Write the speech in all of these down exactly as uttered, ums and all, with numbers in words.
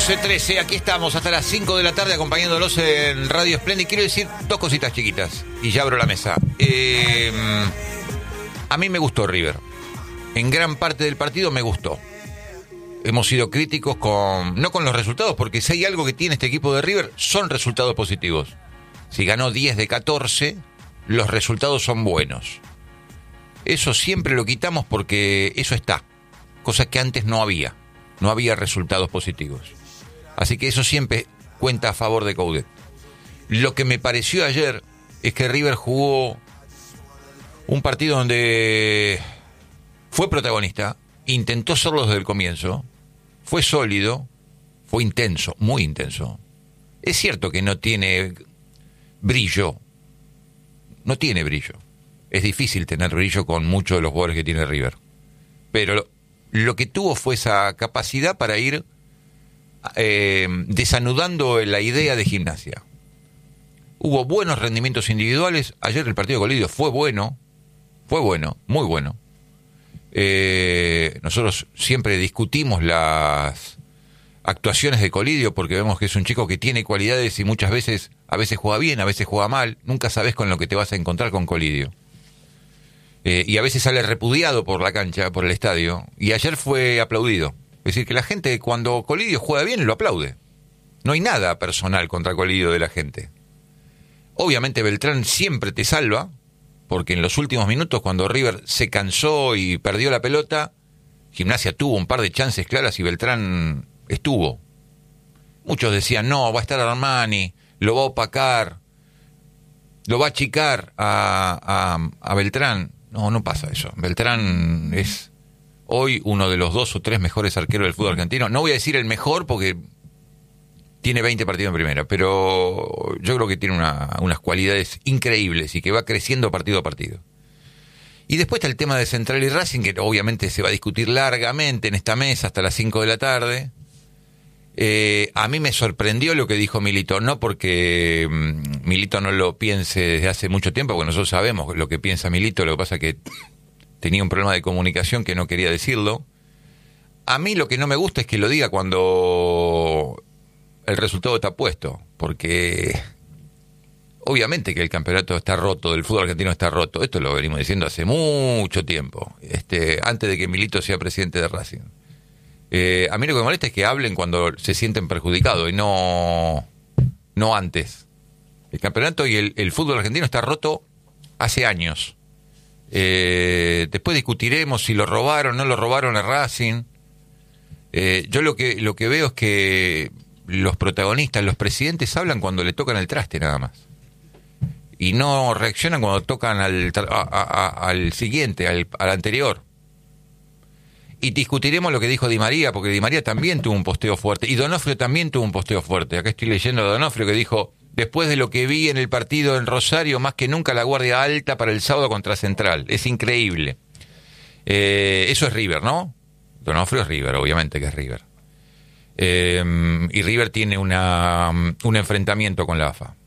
trece, aquí estamos hasta las cinco de la tarde acompañándolos en Radio Splendid. Quiero decir dos cositas chiquitas y ya abro la mesa. Eh, a mí me gustó River. En gran parte del partido me gustó. Hemos sido críticos con no con los resultados, porque si hay algo que tiene este equipo de River, son resultados positivos. Si ganó diez de catorce, los resultados son buenos. Eso siempre lo quitamos porque eso está. Cosa que antes no había. No había resultados positivos. Así que eso siempre cuenta a favor de Coudet. Lo que me pareció ayer es que River jugó un partido donde fue protagonista, intentó serlo desde el comienzo, fue sólido, fue intenso, muy intenso. Es cierto que no tiene brillo, no tiene brillo. Es difícil tener brillo con muchos de los jugadores que tiene River. Pero lo, lo que tuvo fue esa capacidad para ir eh, desanudando la idea de Gimnasia. Hubo buenos rendimientos individuales. Ayer el partido de Colidio fue bueno, fue bueno, muy bueno. Eh, nosotros siempre discutimos las actuaciones de Colidio porque vemos que es un chico que tiene cualidades y muchas veces, a veces juega bien, a veces juega mal. Nunca sabes con lo que te vas a encontrar con Colidio. Eh, y a veces sale repudiado por la cancha, por el estadio. Y ayer fue aplaudido. Es decir, que la gente cuando Colidio juega bien lo aplaude. No hay nada personal contra Colidio de la gente. Obviamente Beltrán siempre te salva, porque en los últimos minutos cuando River se cansó y perdió la pelota, Gimnasia tuvo un par de chances claras y Beltrán estuvo. Muchos decían, no, va a estar Armani, lo va a opacar, lo va a achicar a, a, a Beltrán. No, no pasa eso. Beltrán es hoy uno de los dos o tres mejores arqueros del fútbol argentino. No voy a decir el mejor porque tiene veinte partidos en primera, pero yo creo que tiene una, unas cualidades increíbles y que va creciendo partido a partido. Y después está el tema de Central y Racing, que obviamente se va a discutir largamente en esta mesa hasta las cinco de la tarde. Eh, a mí me sorprendió lo que dijo Milito, no porque um, Milito no lo piense desde hace mucho tiempo, porque nosotros sabemos lo que piensa Milito, lo que pasa es que tenía un problema de comunicación que no quería decirlo. A mí lo que no me gusta es que lo diga cuando el resultado está puesto, porque obviamente que el campeonato está roto, el fútbol argentino está roto, esto lo venimos diciendo hace mucho tiempo, este, antes de que Milito sea presidente de Racing. Eh, a mí lo que me molesta es que hablen cuando se sienten perjudicados y no, no antes. El campeonato y el, el fútbol argentino está roto hace años. Eh, después discutiremos si lo robaron o no lo robaron a Racing. Eh, yo lo que, lo que veo es que los protagonistas, los presidentes hablan cuando le tocan el traste nada más. Y no reaccionan cuando tocan al, a, a, a, al siguiente, al, al anterior. Y discutiremos lo que dijo Di María, porque Di María también tuvo un posteo fuerte. Y Donofrio también tuvo un posteo fuerte. Acá estoy leyendo a Donofrio que dijo, después de lo que vi en el partido en Rosario, más que nunca la guardia alta para el sábado contra Central. Es increíble. Eh, eso es River, ¿no? Donofrio es River, obviamente que es River. Eh, y River tiene una, un enfrentamiento con la A F A.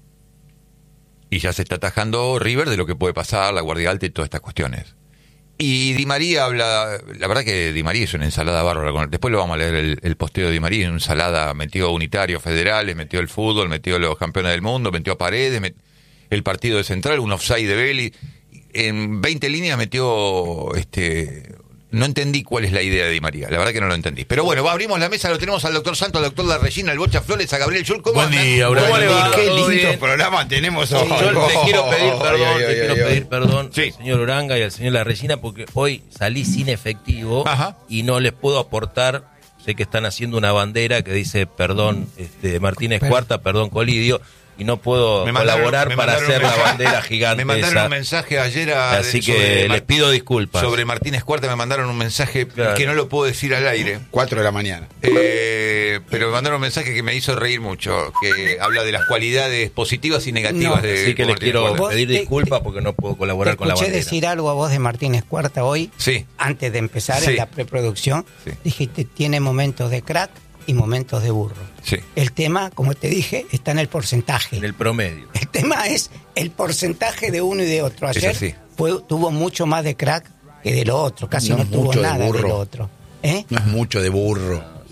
Y ya se está atajando River de lo que puede pasar, la guardia alta y todas estas cuestiones. Y Di María habla, la verdad que Di María es una ensalada bárbara. Después lo vamos a leer el, el posteo de Di María, una ensalada, metió unitarios federales, metió el fútbol, metió los campeones del mundo, metió a Paredes, met, el partido de Central, un offside de Belli. En veinte líneas metió, este, no entendí cuál es la idea de Di María, la verdad que no lo entendí. Pero bueno, abrimos la mesa, lo tenemos al doctor Santos, al doctor La Regina, al Bocha Flores, a Gabriel Schulz. ¿Cómo Buen día, ¿Cómo le va? Qué lindo programa tenemos hoy. Yo le quiero pedir perdón, Ay, ay, le ay, quiero ay, pedir ay. perdón Sí. al señor Uranga y al señor La Regina porque hoy salí sin efectivo. Ajá. Y no les puedo aportar. Sé que están haciendo una bandera que dice perdón este, Martínez Pero- Cuarta, perdón Colidio, y no puedo Me mandaron- colaborar me para mandaron hacer un la mensaje- bandera gigante Me mandaron esa. un mensaje ayer a, Así que sobre les Mar- pido disculpas. sobre Martínez Cuarta, me mandaron un mensaje Claro. que no lo puedo decir al aire. Cuatro de la mañana. Eh, pero me mandaron un mensaje que me hizo reír mucho, que habla de las cualidades positivas y negativas No. de Así que les Martínez quiero Cuarta. Vos pedir te- disculpas porque no puedo Te colaborar con la escuché bandera. decir algo a vos de Martínez Cuarta hoy, Sí, antes de empezar Sí. en la preproducción. Sí. Dijiste, tiene momentos de crack y momentos de burro. sí. El tema, como te dije, está en el porcentaje. En el promedio. El tema es el porcentaje de uno y de otro. Es Ayer así. fue, tuvo mucho más de crack que de lo otro. Casi No no, es tuvo mucho de nada de burro. lo otro. ¿Eh? No es mucho de burro.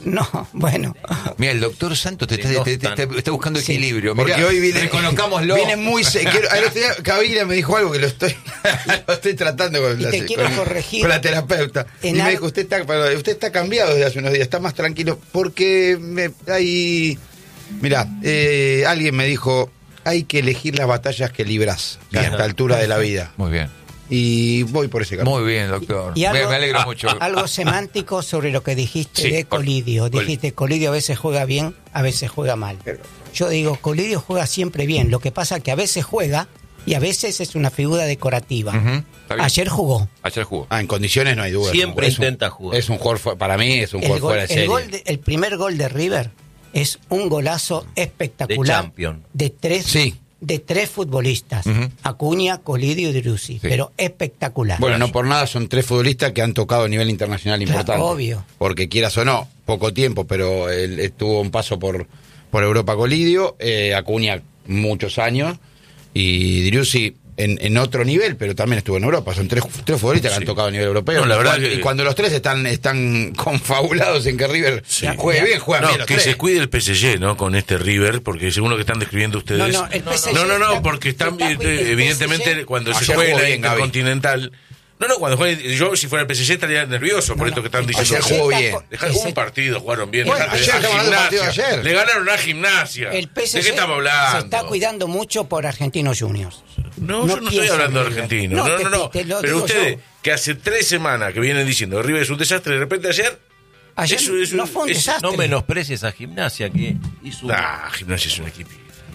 No, bueno. Mira, el doctor Santos te, Sí, está, no te- te- están. te está buscando Sí. equilibrio. Porque Mirá, hoy viene, reconozcámoslo. viene muy se- quiero- el otro día Caviglia me dijo algo que lo estoy lo estoy tratando con, Y la, te quiero con- corregir. con la terapeuta. En Y me al- dijo, usted está, pero usted está cambiado desde hace unos días, está más tranquilo. Porque me, hay. Mirá, eh, alguien me dijo, hay que elegir las batallas que libras a Bien. esta altura de la vida. Muy bien. Y voy por ese camino. Muy bien, doctor. Y algo, me, me alegro mucho. algo semántico sobre lo que dijiste Sí, de por- Colidio. Col- Dijiste, Colidio a veces juega bien, a veces juega mal. Yo digo, Colidio juega siempre bien. Lo que pasa es que a veces juega y a veces es una figura decorativa. Ujú, está bien. Ayer jugó. Ayer jugó. Ah, en condiciones no hay duda. Siempre Es un- intenta jugar. Es un jugador, fu- para mí es un El, jugador gol- fuera de el serie. gol de- el primer gol de River es un golazo espectacular De Champions. de tres, Sí. de tres futbolistas. Ujú. Acuña, Colidio y Driussi. Pero espectacular. Bueno, no por nada son tres futbolistas que han tocado a nivel internacional Claro, importante. obvio. Porque quieras o no, poco tiempo, pero él estuvo un paso por, por Europa Colidio, eh, Acuña muchos años, y Driussi en, en otro nivel, pero también estuvo en Europa. Son tres, tres futbolistas que han tocado a nivel europeo. No, la y, verdad cuando, que- y cuando los tres están, están confabulados en que River Sí. juegue bien, juegan No, bien los que tres. se cuide el P S G, ¿no? Con este River, porque según lo que están describiendo ustedes. No, no, el P S G no, no, no, está- porque están, está- eh, el evidentemente, P S G cuando se Ayer juega jugó la bien, Gaby. Intercontinental. No, no, cuando juegue, yo si fuera el P S G estaría nervioso por No, esto no, que están el diciendo. Ayer jugó bien. Dejar Ese- un partido, jugaron bien. Bueno, dejate ayer de- estamos hablando del partido de Gimnasia. ayer. Le ganaron a Gimnasia. El P S G ¿De qué estamos hablando? se está cuidando mucho por Argentinos Juniors. No, yo no estoy piensa hablando de en River. argentino. No, No, te- no, no. te lo Pero digo ustedes, yo. que hace tres semanas que vienen diciendo que River es un desastre, de repente ayer. Ayer eso es un- no fue un es- desastre. No menosprecies a Gimnasia que hizo un- Ah, Gimnasia es un equipo.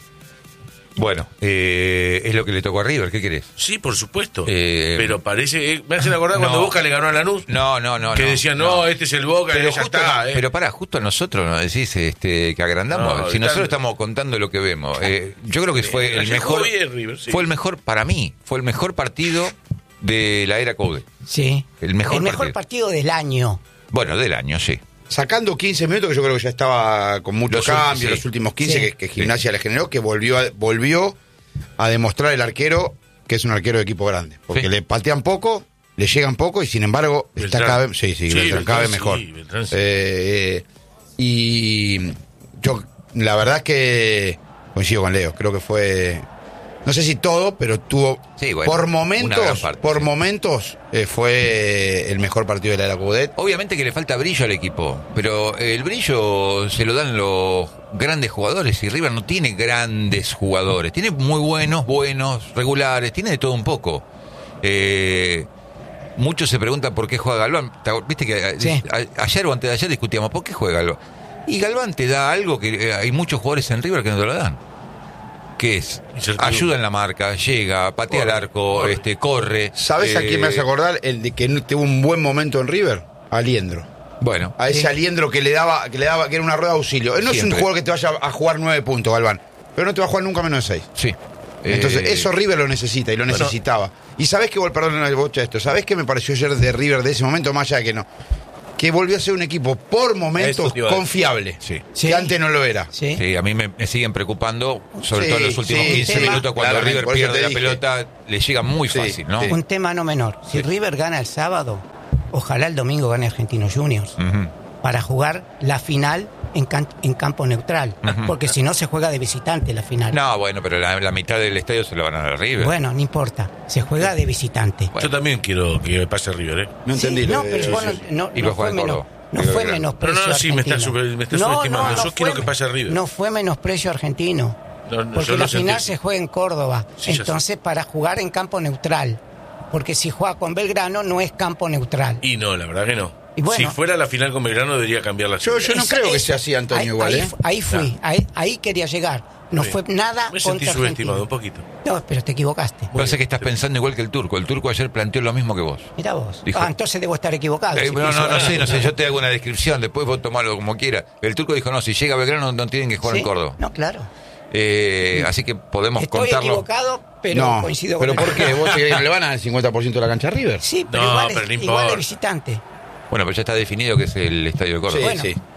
Bueno, eh, es lo que le tocó a River. ¿Qué querés? Sí, por supuesto. Eh, pero parece. eh, me hacen acordar cuando no. Boca le ganó a Lanús. No, no, no. que no, decían, no, este es el Boca, Pero, y ya justo, está. eh. pero pará, justo a nosotros nos decís este, que agrandamos. No, si están- nosotros estamos contando lo que vemos. Eh, yo creo que fue el Ayer mejor. jugó bien River, sí. Fue el mejor, para mí, fue el mejor partido de la era Coudet. Sí. El mejor partido. partido. del año. Bueno, del año, sí. Sacando quince minutos, que yo creo que ya estaba con muchos Los ul- cambios, sí. los últimos quince Sí. que, que Gimnasia le generó, que volvió a, volvió a demostrar el arquero que es un arquero de equipo grande. Porque Sí. le patean poco, le llegan poco y sin embargo está Beltrán. cada vez, sí, sí, Sí, Beltrán, cada vez Beltrán mejor. sí, Beltrán sí. Eh, eh, y yo, la verdad es que coincido con Leo, creo que fue, no sé si todo, pero tuvo, Sí, bueno, por una momentos, gran parte, por sí. momentos eh, fue el mejor partido de la era Coudet. Obviamente que le falta brillo al equipo, pero el brillo se lo dan los grandes jugadores y River no tiene grandes jugadores, tiene muy buenos, buenos, regulares, tiene de todo un poco. Eh, muchos se preguntan por qué juega Galván. ¿Te ac- Viste que a- Sí. a- ayer o antes de ayer discutíamos por qué juega Galván. Y Galván te da algo que eh, hay muchos jugadores en River que no te lo dan. ¿Qué es? Incertidumbre. Ayuda en la marca, llega, patea Corre, al arco, corre. este, corre. ¿Sabes a eh, quién me hace acordar? El de que no tuvo un buen momento en River, a Aliendro. Bueno, A ese Sí. Aliendro que le daba, que le daba, que era una rueda de auxilio. Él no es un Siempre. jugador que te vaya a jugar nueve puntos, Galván. Pero no te va a jugar nunca menos de seis. sí. Entonces, Eh, eso River lo necesita y lo bueno. necesitaba. Y sabés que, perdón el bocha esto, ¿sabés qué me pareció ayer de River de ese momento, más allá de que no? Que volvió a ser un equipo por momentos Eso te iba a decir. confiable. Sí. Sí. Que antes no lo era. Sí. Sí, a mí me, me siguen preocupando, sobre Sí, todo en los últimos sí, quince tema- minutos, cuando claramente, River por eso pierde te la dije. pelota, le llega muy Sí, fácil, ¿no? sí. Un tema no menor. Si River gana el sábado, ojalá el domingo gane Argentinos Juniors. Ujú. Para jugar la final en, can- en campo neutral. Ujú. Porque si no se juega de visitante la final. No, bueno, pero la, la mitad del estadio se lo van a dar a River. Bueno, no importa. Se juega de visitante. Yo también quiero que pase River, ¿eh? No Sí, entendí. no, lo de- pero vos no, no- Y no lo fue juega en menos, Córdoba. no Digo, fue claro. menosprecio Pero no, sí, me está argentino. super- me está subestimando. Yo quiero que pase River. No fue menosprecio argentino. No, no, porque yo la lo final sentí. se juega en Córdoba. Sí, ya Entonces, para jugar en campo neutral. Porque si juega con Belgrano, no es campo neutral. Y no, la verdad que no. Y bueno. Si fuera la final con Belgrano, debería cambiar la Yo, yo no Esa- creo que esa- sea así, Antonio, ahí, igual, ahí, ¿eh? fu- ahí fui, ahí, ahí quería llegar. No Sí. fue nada Me sentí contra subestimado Argentina. un poquito. No, pero te equivocaste. Parece que estás pensando igual que el turco. El turco ayer planteó lo mismo que vos. Mira vos. Dijo- Ah, entonces debo estar equivocado. Eh, si no, no, pienso- no sé, no sé, yo te hago una descripción, después vos tomalo como quieras. El turco dijo, no, si llega Belgrano no tienen que jugar ¿Sí? en Córdoba. No, claro. Eh, así que podemos Estoy contarlo. equivocado, pero no, coincido pero con ¿por qué? ¿Vos te crees que le van a dar el cincuenta por ciento de la cancha a River? Sí, pero, No, igual, pero es, no igual de importa. visitante. Bueno, pero ya está definido que es el estadio de Córdoba. Sí, Bueno, sí.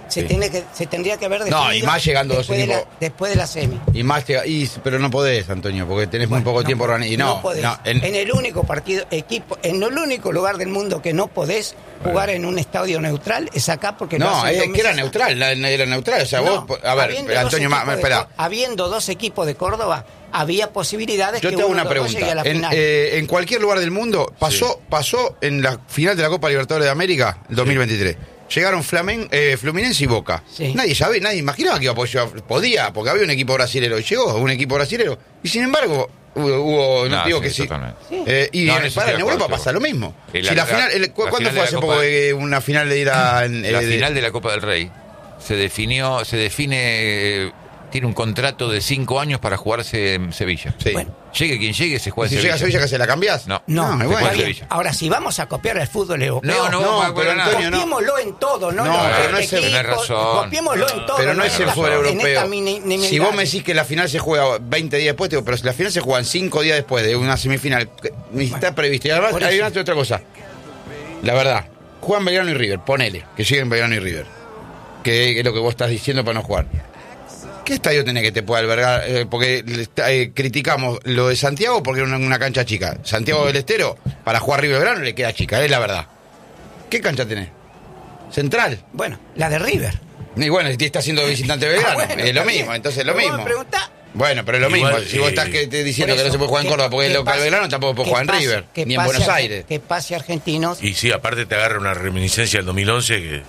se Sí. tiene que se tendría que haber definido No, y más llegando dos después de, la, equipos. después de la semi. Y más te, y, pero no podés, Antonio, porque tenés muy Bueno, poco no tiempo podés, organi- y no, podés. no, en... en- el único partido equipo en el único lugar del mundo que no podés jugar en un estadio neutral es acá porque lo no, hacen es dos que era meses neutral, la- era neutral, o sea, No, vos, a ver, habiendo dos Antonio, ma- equipos de espera, Có- habiendo dos equipos de Córdoba, había posibilidades yo que te hago uno una de los dos llegue a pregunta, la en, final. eh, en cualquier lugar del mundo, pasó, pasó en la final de la Copa Libertadores de América, el dos mil veintitrés. Llegaron Flamen, eh, Fluminense y Boca. Sí. Nadie sabía, nadie imaginaba que iba a poder, podía, porque había un equipo brasilero y llegó un equipo brasilero. Y sin embargo, hubo, hubo- no No, te digo sí, que sí. totalmente. Eh, y No, en, en eso para, estoy en de Europa acuerdo, pasa lo mismo. Y Si la- la, la- final, el- ¿cu- la ¿cuándo final fue de hace la poco Copa- eh, una final de ir a en- La eh, de- final de la Copa del Rey se definió, se define, eh, tiene un contrato de cinco años para jugarse en Sevilla. Sí. Bueno. Llegue quien llegue, se Y juega si en llega a Sevilla. Sevilla, ¿que se la cambiás? No. No, No, está bueno. Juega en bien. Sevilla. Ahora, si vamos a copiar el fútbol europeo, No, no, No, vamos a pero nada. Antonio, no. copiémoslo en todo, no, No, no, pero no es el- tenés razón. Copiémoslo en todo. Pero no es el en fútbol esta- en europeo. esta mini- mini- Si vos me decís que la final se juega veinte días después, te digo, pero si la final se juega cinco días después de una semifinal, que ni está prevista. Y además, por hay eso. una- otra cosa. La verdad, juegan Belgrano y River, ponele, que lleguen Belgrano y River. Que es lo que vos estás diciendo para no jugar. ¿Qué estadio tenés que te pueda albergar? Eh, porque eh, criticamos lo de Santiago porque era una, una cancha chica. Santiago del Estero, para jugar River Belgrano le queda chica, es la verdad. ¿Qué cancha tenés? Central. Bueno, la de River. Y bueno, si está haciendo visitante Belgrano, Ah, bueno, es lo está mismo, bien. entonces es lo Pero vos mismo. me preguntás, Bueno, pero es lo Igual, mismo. Si vos eh, estás que, te diciendo por que no eso, se puede jugar en que- Córdoba porque que es local pase- Belgrano, tampoco puede que jugar en pase- River, que ni en pase Buenos a- Aires. Que pase a Argentinos. Y sí, aparte te agarra una reminiscencia del dos mil once que...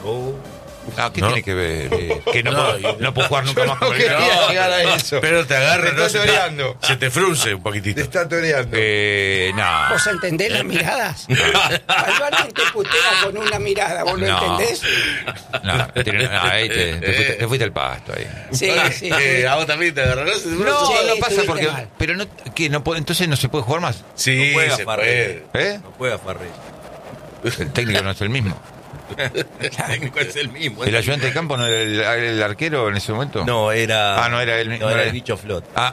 Ah, ¿qué No. tiene que ver? Eh, que no, No, puedo, y- no puedo jugar nunca más con no Belgrano. quería No, llegar a eso. Pero te agarra, Te ¿no? está Se te, toreando. se te frunce un poquitito. está toreando. Eh, no. ¿Vos entendés las miradas? Cuando alguien te putea con una mirada, ¿vos lo No. entendés? No, no, tiene- no, ahí te, te fuiste, te fuiste al pasto ahí. Sí, sí. Eh, sí. a vos también te agarró. No, Sí, no pasa estuviste porque. mal. Pero no, ¿qué? No puede, entonces no se puede jugar más. Sí, No juega se Farrell. puede. ¿Eh? No juega Farrell. El técnico no es el mismo. El técnico es el mismo. ¿El ayudante de campo no era el, el arquero en ese momento? No, era. Ah, no era él. No, no era era el él. bicho Flot. Ah.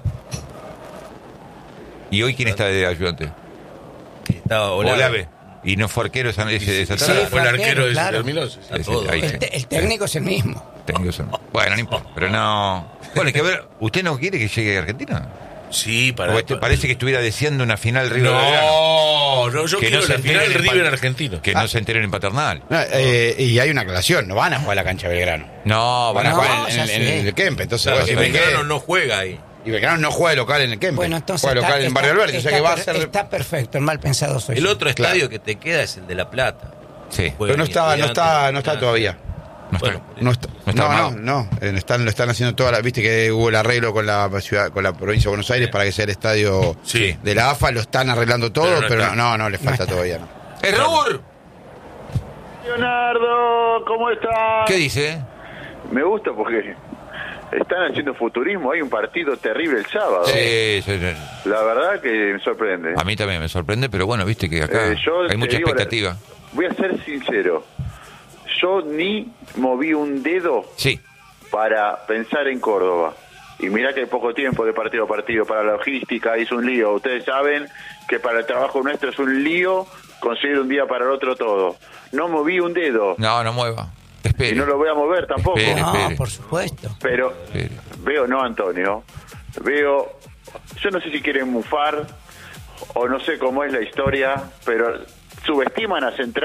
¿Y hoy quién está de ayudante? Estaba Olave. Olave. ¿Y no fue arquero esa, ese, esa Sí, tarde? Fue el arquero, arquero de claro. dos mil once. Está Ese, todo. ahí sí. El, te- el técnico es el mismo. Técnico son- Bueno, no importa. Pero no. Bueno, hay que ver. ¿Usted no quiere que llegue a Argentina? Sí, para... O este- parece que estuviera deseando una final River Belgrano. No, no, yo Que quiero no se la final enteren en River pa- argentino. Que no se enteren en Paternal. No, eh, y hay una aclaración, no van a jugar a la cancha de Belgrano. No, Van a No, jugar en, ya en- en sé. el Kempe, entonces Claro, vos si decís, Belgrano ¿qué? no juega ahí. Y Belgrano no juega de local en el Kempe, Bueno, entonces juega está, local en está- Barrio Alberti, o sea está que va a per- ser... está perfecto, el mal pensado soy El yo. otro Claro. estadio que te queda es el de La Plata. Sí. Juega Pero no ni está, no Estudiantes, está, no está nada. todavía. No está. Bueno, No está, No está no, no, armado. no, eh, están, lo están haciendo toda la, viste que hubo el arreglo con la ciudad, con la provincia de Buenos Aires para que sea el estadio Sí. de la A F A, lo están arreglando todo, Pero no pero, está. no, no, no, le falta está. todavía, no. ¡Error! Leonardo, ¿cómo estás? ¿Qué dice? Me gusta porque están haciendo futurismo. Hay un partido terrible el sábado. Sí, sí, sí. La verdad que me sorprende. A mí también me sorprende, pero bueno, viste que acá Eh, yo hay te mucha digo la- expectativa. Voy a ser sincero. Yo ni moví un dedo Sí. para pensar en Córdoba. Y mirá que hay poco tiempo de partido a partido. Para la logística es un lío. Ustedes saben que para el trabajo nuestro es un lío conseguir un día para el otro todo. No moví un dedo. No, no mueva. Y Espere. no lo voy a mover tampoco. Espere. No, espere. por supuesto. Pero Espere. veo, no, Antonio, veo, yo no sé si quieren mufar o no sé cómo es la historia, pero subestiman a Central.